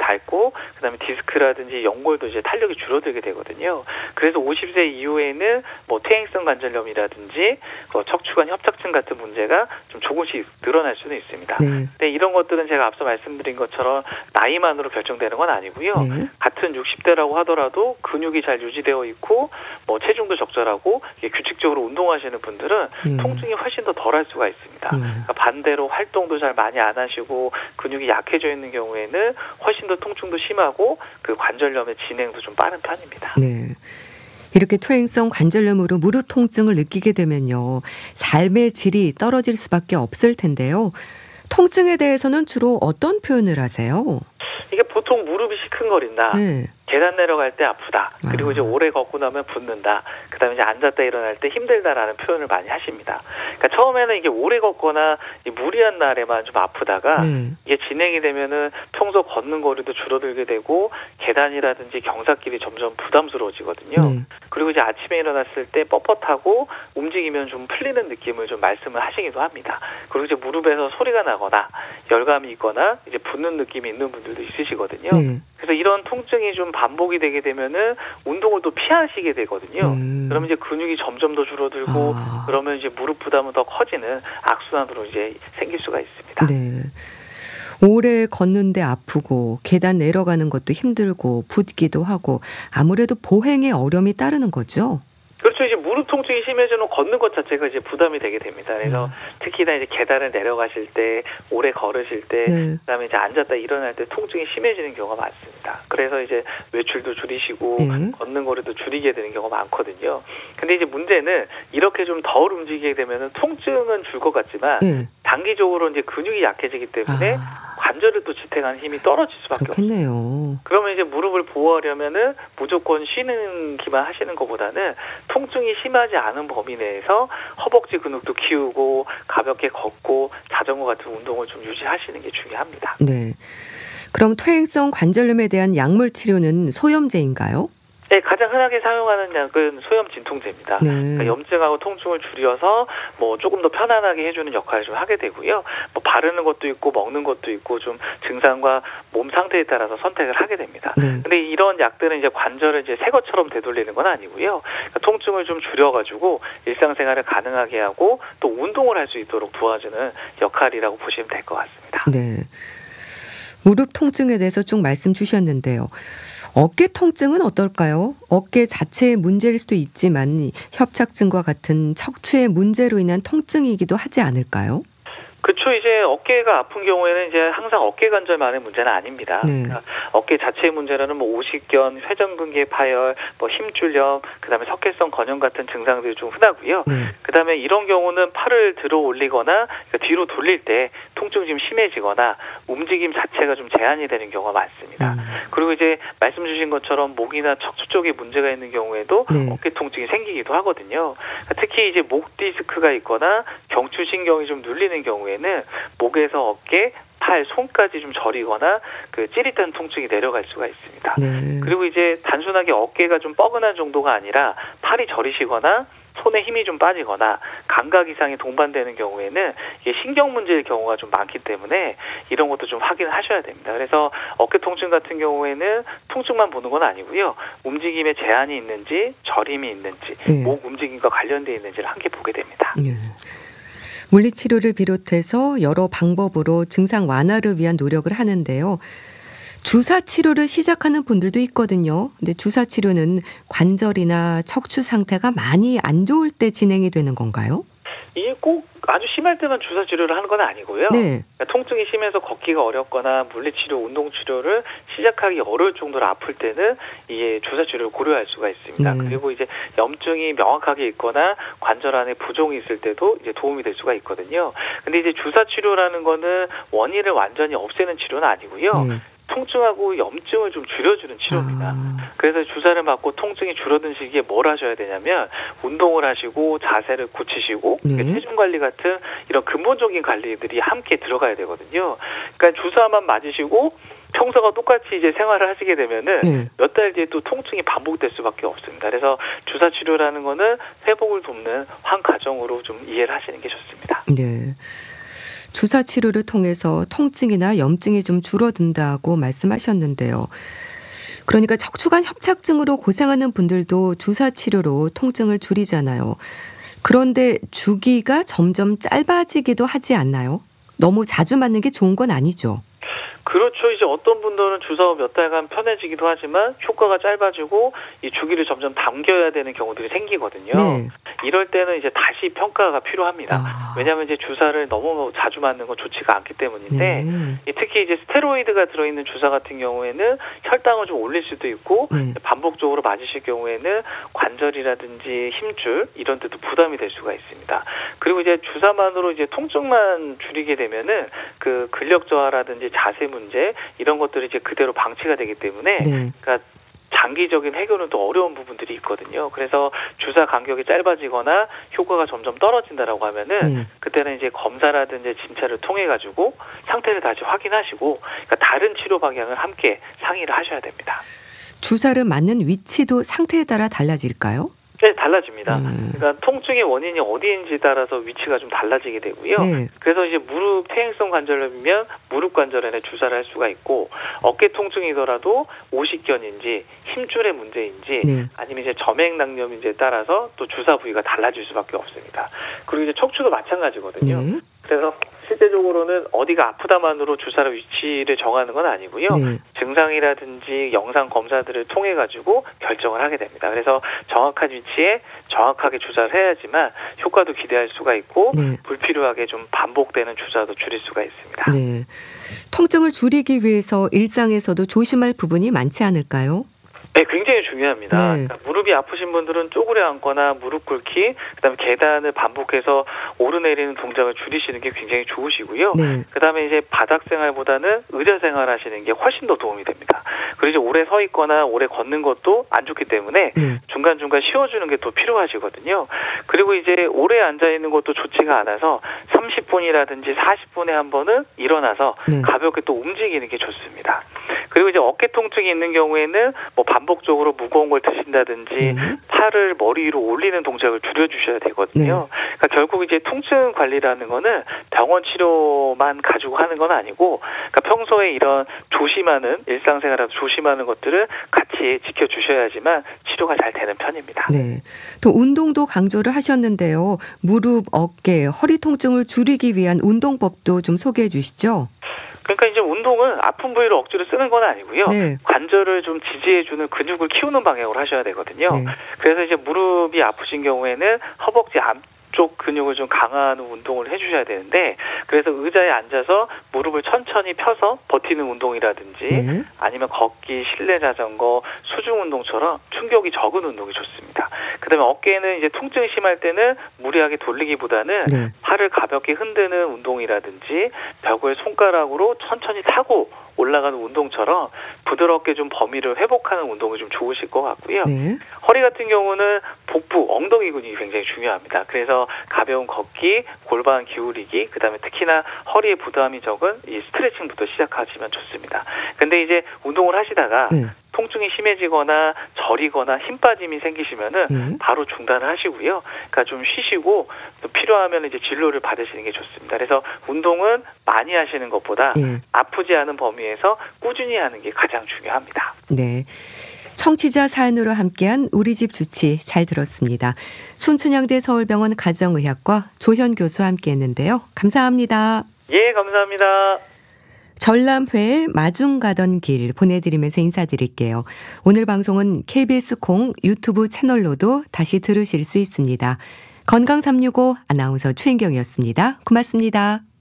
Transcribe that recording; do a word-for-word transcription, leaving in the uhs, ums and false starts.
닳고 그다음에 디스크라든지 연골도 이제 탄력이 줄어들게 되거든요. 그래서 오십 세 이후에는 뭐 퇴행성 관절염이라든지 뭐 척추관 협착증 같은 문제가 좀 조금씩 늘어날 수는 있습니다. 네. 근데 이런 것들은 제가 앞서 말씀드린 것처럼 나이만으로 결정되는 건 아니고요. 네. 같은 육십 대라고 하더라도 근육이 잘 유지되어 있고 뭐 체중도 적절하고 규칙적으로 운동하시는 분들은 네. 통증이 훨씬 더 덜할 수가 있습니다. 네. 그러니까 반대로 활동도 잘 많이 안 하시고 근육이 약해져 있는 경우에는 훨씬 더 통증도 심하고 그 관절염의 진행도 좀 빠른 편입니다. 네. 이렇게 퇴행성 관절염으로 무릎 통증을 느끼게 되면요. 삶의 질이 떨어질 수밖에 없을 텐데요. 통증에 대해서는 주로 어떤 표현을 하세요? 이게 보통 무릎이 시큰거린다. 네. 계단 내려갈 때 아프다. 그리고 아. 이제 오래 걷고 나면 붓는다. 그다음에 이제 앉았다 일어날 때 힘들다라는 표현을 많이 하십니다. 그러니까 처음에는 이게 오래 걷거나 무리한 날에만 좀 아프다가 네. 이게 진행이 되면은 평소 걷는 거리도 줄어들게 되고 계단이라든지 경사길이 점점 부담스러워지거든요. 네. 그리고 이제 아침에 일어났을 때 뻣뻣하고 움직이면 좀 풀리는 느낌을 좀 말씀을 하시기도 합니다. 그리고 이제 무릎에서 소리가 나거나 열감이 있거나 이제 붓는 느낌이 있는 분들도 있으시거든요. 네. 그래서 이런 통증이 좀 반복이 되게 되면은 운동을 또 피하시게 되거든요. 음. 그러면 이제 근육이 점점 더 줄어들고 아. 그러면 이제 무릎 부담은 더 커지는 악순환으로 이제 생길 수가 있습니다. 네. 오래 걷는데 아프고 계단 내려가는 것도 힘들고 붓기도 하고 아무래도 보행에 어려움이 따르는 거죠. 그렇죠. 이제 무릎 통증이 심해지면 걷는 것 자체가 이제 부담이 되게 됩니다. 그래서 음. 특히나 이제 계단을 내려가실 때, 오래 걸으실 때, 네. 그다음에 이제 앉았다 일어날 때 통증이 심해지는 경우가 많습니다. 그래서 이제 외출도 줄이시고 네. 걷는 거리도 줄이게 되는 경우가 많거든요. 근데 이제 문제는 이렇게 좀 덜 움직이게 되면은 통증은 줄 것 같지만 네. 단기적으로 이제 근육이 약해지기 때문에 아. 관절을 또 지탱하는 힘이 떨어질 수밖에 그렇겠네요. 없어요. 그러면 이제 무릎을 보호하려면은 무조건 쉬는 기만 하시는 것보다는 통증이 심하지 않은 범위 내에서 허벅지 근육도 키우고 가볍게 걷고 자전거 같은 운동을 좀 유지하시는 게 중요합니다. 네. 그럼 퇴행성 관절염에 대한 약물 치료는 소염제인가요? 네, 가장 흔하게 사용하는 약은 소염 진통제입니다. 네. 그러니까 염증하고 통증을 줄여서 뭐 조금 더 편안하게 해주는 역할을 좀 하게 되고요. 뭐 바르는 것도 있고 먹는 것도 있고 좀 증상과 몸 상태에 따라서 선택을 하게 됩니다. 네. 근데 이런 약들은 이제 관절을 이제 새 것처럼 되돌리는 건 아니고요. 그러니까 통증을 좀 줄여가지고 일상생활을 가능하게 하고 또 운동을 할 수 있도록 도와주는 역할이라고 보시면 될 것 같습니다. 네. 무릎 통증에 대해서 쭉 말씀 주셨는데요. 어깨 통증은 어떨까요? 어깨 자체의 문제일 수도 있지만 협착증과 같은 척추의 문제로 인한 통증이기도 하지 않을까요? 그렇죠. 이제 어깨가 아픈 경우에는 이제 항상 어깨 관절만의 문제는 아닙니다. 네. 그러니까 어깨 자체의 문제라는 뭐 오십견, 회전근개 파열, 뭐 힘줄염, 그다음에 석회성 건염 같은 증상들이 좀 흔하고요. 네. 그다음에 이런 경우는 팔을 들어 올리거나 그러니까 뒤로 돌릴 때 통증이 좀 심해지거나 움직임 자체가 좀 제한이 되는 경우가 많습니다. 음. 그리고 이제 말씀 주신 것처럼 목이나 척추 쪽에 문제가 있는 경우에도 네. 어깨 통증이 생기기도 하거든요. 특히 이제 목 디스크가 있거나 경추신경이 좀 눌리는 경우에는 목에서 어깨, 팔, 손까지 좀 저리거나 그 찌릿한 통증이 내려갈 수가 있습니다. 네. 그리고 이제 단순하게 어깨가 좀 뻐근한 정도가 아니라 팔이 저리시거나 손에 힘이 좀 빠지거나 감각 이상이 동반되는 경우에는 이게 신경 문제일 경우가 좀 많기 때문에 이런 것도 좀 확인을 하셔야 됩니다. 그래서 어깨 통증 같은 경우에는 통증만 보는 건 아니고요. 움직임에 제한이 있는지 저림이 있는지 네. 목 움직임과 관련되어 있는지를 함께 보게 됩니다. 네. 물리치료를 비롯해서 여러 방법으로 증상 완화를 위한 노력을 하는데요. 주사 치료를 시작하는 분들도 있거든요. 근데 주사 치료는 관절이나 척추 상태가 많이 안 좋을 때 진행이 되는 건가요? 이게 꼭 아주 심할 때만 주사 치료를 하는 건 아니고요. 네. 그러니까 통증이 심해서 걷기가 어렵거나 물리치료, 운동치료를 시작하기 어려울 정도로 아플 때는 이게 주사 치료를 고려할 수가 있습니다. 네. 그리고 이제 염증이 명확하게 있거나 관절 안에 부종이 있을 때도 이제 도움이 될 수가 있거든요. 근데 이제 주사 치료라는 거는 원인을 완전히 없애는 치료는 아니고요. 네. 통증하고 염증을 좀 줄여주는 치료입니다. 아. 그래서 주사를 맞고 통증이 줄어든 시기에 뭘 하셔야 되냐면 운동을 하시고 자세를 고치시고 네. 체중 관리 같은 이런 근본적인 관리들이 함께 들어가야 되거든요. 그러니까 주사만 맞으시고 평소와 똑같이 이제 생활을 하시게 되면은 네. 몇 달 뒤에 또 통증이 반복될 수밖에 없습니다. 그래서 주사 치료라는 거는 회복을 돕는 한 과정으로 좀 이해를 하시는 게 좋습니다. 네. 주사 치료를 통해서 통증이나 염증이 좀 줄어든다고 말씀하셨는데요. 그러니까 척추관 협착증으로 고생하는 분들도 주사 치료로 통증을 줄이잖아요. 그런데 주기가 점점 짧아지기도 하지 않나요? 너무 자주 맞는 게 좋은 건 아니죠. 그렇죠. 이제 어떤 분들은 주사 후 몇 달간 편해지기도 하지만 효과가 짧아지고 이 주기를 점점 당겨야 되는 경우들이 생기거든요. 네. 이럴 때는 이제 다시 평가가 필요합니다. 아. 왜냐하면 이제 주사를 너무 자주 맞는 건 좋지가 않기 때문인데 네. 특히 이제 스테로이드가 들어있는 주사 같은 경우에는 혈당을 좀 올릴 수도 있고 네. 반복적으로 맞으실 경우에는 관절이라든지 힘줄 이런 데도 부담이 될 수가 있습니다. 그리고 이제 주사만으로 이제 통증만 줄이게 되면은 그 근력 저하라든지 자세 문제 이런 것들이 이제 그대로 방치가 되기 때문에 네. 그러니까 장기적인 해결은 또 어려운 부분들이 있거든요. 그래서 주사 간격이 짧아지거나 효과가 점점 떨어진다라고 하면은 네. 그때는 이제 검사라든지 진찰을 통해 가지고 상태를 다시 확인하시고 그러니까 다른 치료 방향을 함께 상의를 하셔야 됩니다. 주사를 맞는 위치도 상태에 따라 달라질까요? 네, 달라집니다. 음. 그러니까 통증의 원인이 어디인지 따라서 위치가 좀 달라지게 되고요. 네. 그래서 이제 무릎 퇴행성 관절염이면 무릎 관절에 주사를 할 수가 있고 어깨 통증이더라도 오십견인지 힘줄의 문제인지 네. 아니면 이제 점액낭염인지에 따라서 또 주사 부위가 달라질 수밖에 없습니다. 그리고 이제 척추도 마찬가지거든요. 네. 그래서 실제적으로는 어디가 아프다만으로 주사의 위치를 정하는 건 아니고요. 네. 증상이라든지 영상 검사들을 통해 가지고 결정을 하게 됩니다. 그래서 정확한 위치에 정확하게 주사를 해야지만 효과도 기대할 수가 있고 네. 불필요하게 좀 반복되는 주사도 줄일 수가 있습니다. 네. 통증을 줄이기 위해서 일상에서도 조심할 부분이 많지 않을까요? 네, 굉장히 중요합니다. 네. 그러니까 무릎이 아프신 분들은 쪼그려 앉거나 무릎 꿇기, 그다음에 계단을 반복해서 오르내리는 동작을 줄이시는 게 굉장히 좋으시고요. 네. 그다음에 이제 바닥 생활보다는 의자 생활 하시는 게 훨씬 더 도움이 됩니다. 그리고 이제 오래 서 있거나 오래 걷는 것도 안 좋기 때문에 네. 중간중간 쉬어주는 게 또 필요하시거든요. 그리고 이제 오래 앉아 있는 것도 좋지가 않아서 삼십 분이라든지 사십 분에 한 번은 일어나서 네. 가볍게 또 움직이는 게 좋습니다. 그리고 이제 어깨 통증이 있는 경우에는 뭐 반복적으로 무거운 걸 드신다든지 네. 팔을 머리 위로 올리는 동작을 줄여주셔야 되거든요. 네. 그러니까 결국 이제 통증 관리라는 거는 병원 치료만 가지고 하는 건 아니고 그러니까 평소에 이런 조심하는 일상생활에서 조심하는 것들을 같이 지켜주셔야지만 치료가 잘 되는 편입니다. 네. 또 운동도 강조를 하셨는데요. 무릎, 어깨, 허리 통증을 줄이기 위한 운동법도 좀 소개해 주시죠. 그러니까 이제 운동은 아픈 부위를 억지로 쓰는 건 아니고요. 네. 관절을 좀 지지해주는 근육을 키우는 방향으로 하셔야 되거든요. 네. 그래서 이제 무릎이 아프신 경우에는 허벅지 앞쪽 근육을 좀 강화하는 운동을 해주셔야 되는데 그래서 의자에 앉아서 무릎을 천천히 펴서 버티는 운동이라든지 네. 아니면 걷기, 실내 자전거, 수중 운동처럼 충격이 적은 운동이 좋습니다. 그다음에 어깨는 이제 통증이 심할 때는 무리하게 돌리기보다는 네. 팔을 가볍게 흔드는 운동이라든지 벽을 손가락으로 천천히 타고 올라가는 운동처럼 부드럽게 좀 범위를 회복하는 운동이 좀 좋으실 것 같고요. 네. 허리 같은 경우는 복부, 엉덩이 근육이 굉장히 중요합니다. 그래서 가벼운 걷기, 골반 기울이기, 그다음에 특히나 허리에 부담이 적은 이 스트레칭부터 시작하시면 좋습니다. 근데 이제 운동을 하시다가 네. 통증이 심해지거나 저리거나 힘 빠짐이 생기시면은 네. 바로 중단을 하시고요. 그러니까 좀 쉬시고 또 필요하면 이제 진료를 받으시는 게 좋습니다. 그래서 운동은 많이 하시는 것보다 네. 아프지 않은 범위에서 꾸준히 하는 게 가장 중요합니다. 네. 청취자 사연으로 함께한 우리 집 주치 잘 들었습니다. 순천향대 서울병원 가정의학과 조현 교수와 함께했는데요. 감사합니다. 예, 감사합니다. 전람회의 마중 가던 길 보내드리면서 인사드릴게요. 오늘 방송은 케이비에스 콩 유튜브 채널로도 다시 들으실 수 있습니다. 건강 삼육오 아나운서 최인경이었습니다. 고맙습니다.